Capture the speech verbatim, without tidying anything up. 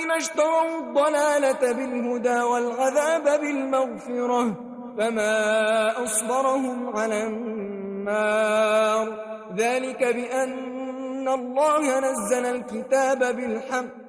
الذين اشتروا الضلالة بالهدى والعذاب بالمغفرة فما أصبرهم على النار ذلك بأن الله نزل الكتاب بالحق